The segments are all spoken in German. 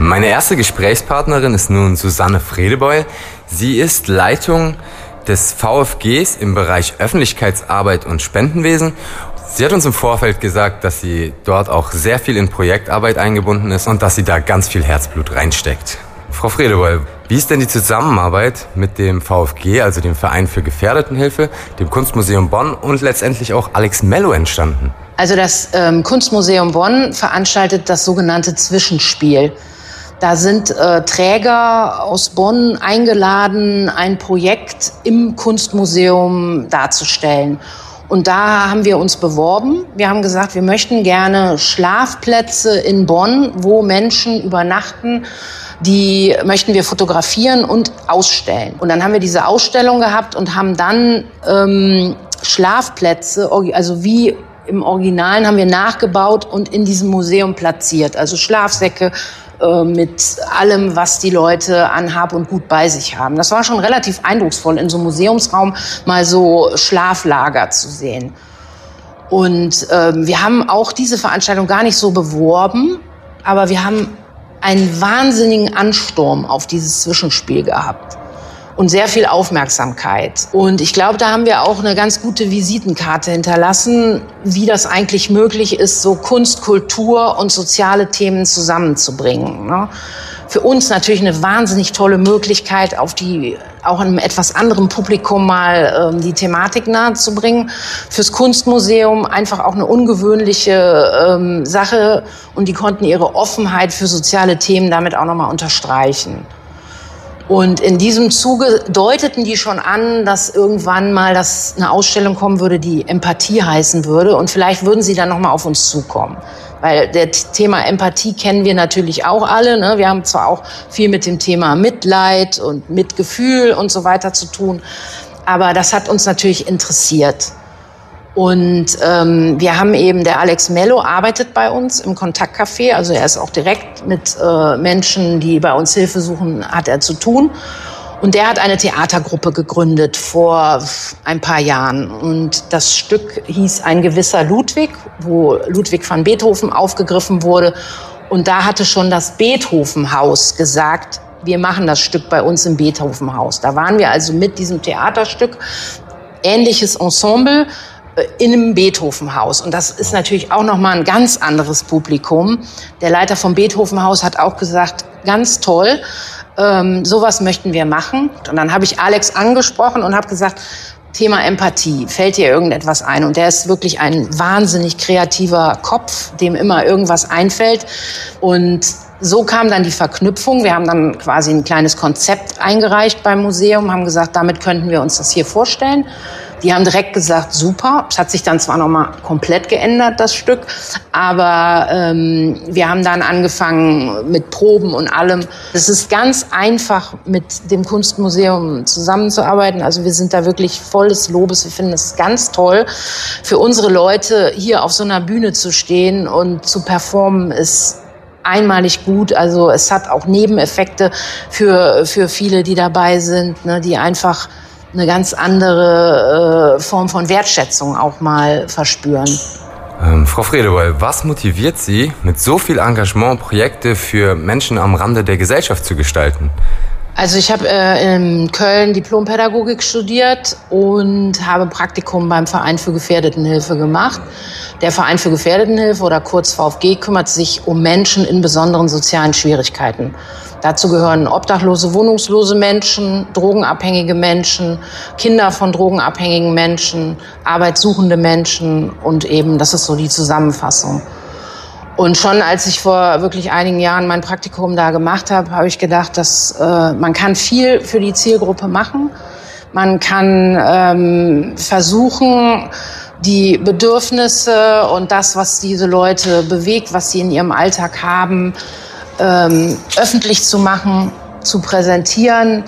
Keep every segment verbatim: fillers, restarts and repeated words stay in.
Meine erste Gesprächspartnerin ist nun Susanne Fredebeul. Sie ist Leitung des V F Gs im Bereich Öffentlichkeitsarbeit und Spendenwesen. Sie hat uns im Vorfeld gesagt, dass sie dort auch sehr viel in Projektarbeit eingebunden ist und dass sie da ganz viel Herzblut reinsteckt. Frau Fredebeul, wie ist denn die Zusammenarbeit mit dem V F G, also dem Verein für Gefährdetenhilfe, dem Kunstmuseum Bonn und letztendlich auch Alex Mello entstanden? Also das ähm, Kunstmuseum Bonn veranstaltet das sogenannte Zwischenspiel. Da sind äh, Träger aus Bonn eingeladen, ein Projekt im Kunstmuseum darzustellen. Und da haben wir uns beworben. Wir haben gesagt, wir möchten gerne Schlafplätze in Bonn, wo Menschen übernachten, die möchten wir fotografieren und ausstellen. Und dann haben wir diese Ausstellung gehabt und haben dann ähm, Schlafplätze, also wie im Originalen, haben wir nachgebaut und in diesem Museum platziert. Also Schlafsäcke äh, mit allem, was die Leute an Hab und Gut bei sich haben. Das war schon relativ eindrucksvoll, in so einem Museumsraum mal so Schlaflager zu sehen. Und ähm, wir haben auch diese Veranstaltung gar nicht so beworben, aber wir haben einen wahnsinnigen Ansturm auf dieses Zwischenspiel gehabt und sehr viel Aufmerksamkeit. Und ich glaube, da haben wir auch eine ganz gute Visitenkarte hinterlassen, wie das eigentlich möglich ist, so Kunst, Kultur und soziale Themen zusammenzubringen, ne? Für uns natürlich eine wahnsinnig tolle Möglichkeit, auf die auch einem etwas anderen Publikum mal ähm, die Thematik nahezubringen. Fürs Kunstmuseum einfach auch eine ungewöhnliche ähm, Sache und die konnten ihre Offenheit für soziale Themen damit auch nochmal unterstreichen. Und in diesem Zuge deuteten die schon an, dass irgendwann mal das eine Ausstellung kommen würde, die Empathie heißen würde. Und vielleicht würden sie dann noch mal auf uns zukommen. Weil das Thema Empathie kennen wir natürlich auch alle, ne? Wir haben zwar auch viel mit dem Thema Mitleid und Mitgefühl und so weiter zu tun. Aber das hat uns natürlich interessiert. Und ähm, wir haben eben, der Alex Mello arbeitet bei uns im Kontaktcafé, also er ist auch direkt mit äh, Menschen, die bei uns Hilfe suchen, hat er zu tun. Und der hat eine Theatergruppe gegründet vor ein paar Jahren. Und das Stück hieß Ein gewisser Ludwig, wo Ludwig van Beethoven aufgegriffen wurde. Und da hatte schon das Beethovenhaus gesagt, wir machen das Stück bei uns im Beethovenhaus. Da waren wir also mit diesem Theaterstück, ähnliches Ensemble, in einem Beethovenhaus. Und das ist natürlich auch nochmal ein ganz anderes Publikum. Der Leiter vom Beethovenhaus hat auch gesagt, ganz toll, ähm, sowas möchten wir machen. Und dann habe ich Alex angesprochen und habe gesagt, Thema Empathie, fällt dir irgendetwas ein? Und der ist wirklich ein wahnsinnig kreativer Kopf, dem immer irgendwas einfällt. Und so kam dann die Verknüpfung. Wir haben dann quasi ein kleines Konzept eingereicht beim Museum, haben gesagt, damit könnten wir uns das hier vorstellen. Die haben direkt gesagt, super. Es hat sich dann zwar noch mal komplett geändert, das Stück, aber ähm, wir haben dann angefangen mit Proben und allem. Es ist ganz einfach, mit dem Kunstmuseum zusammenzuarbeiten. Also wir sind da wirklich voll des Lobes. Wir finden es ganz toll. Für unsere Leute hier auf so einer Bühne zu stehen und zu performen, ist einmalig gut. Also es hat auch Nebeneffekte für, für viele, die dabei sind, ne, die einfach eine ganz andere äh, Form von Wertschätzung auch mal verspüren. Ähm, Frau Fredebeul, was motiviert Sie, mit so viel Engagement Projekte für Menschen am Rande der Gesellschaft zu gestalten? Also ich habe äh, in Köln Diplompädagogik studiert und habe Praktikum beim Verein für Gefährdetenhilfe gemacht. Der Verein für Gefährdetenhilfe oder kurz V F G kümmert sich um Menschen in besonderen sozialen Schwierigkeiten. Dazu gehören obdachlose, wohnungslose Menschen, drogenabhängige Menschen, Kinder von drogenabhängigen Menschen, arbeitssuchende Menschen und eben, das ist so die Zusammenfassung. Und schon als ich vor wirklich einigen Jahren mein Praktikum da gemacht habe, habe ich gedacht, dass äh, man kann viel für die Zielgruppe machen. Man kann ähm, versuchen, die Bedürfnisse und das, was diese Leute bewegt, was sie in ihrem Alltag haben, ähm, öffentlich zu machen, zu präsentieren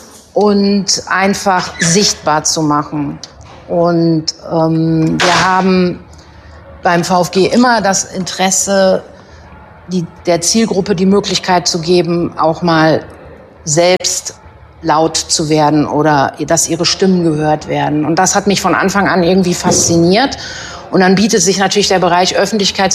und einfach sichtbar zu machen. Und ähm, wir haben beim V F G immer das Interesse, die, der Zielgruppe die Möglichkeit zu geben, auch mal selbst laut zu werden oder dass ihre Stimmen gehört werden. Und das hat mich von Anfang an irgendwie fasziniert. Und dann bietet sich natürlich der Bereich Öffentlichkeits-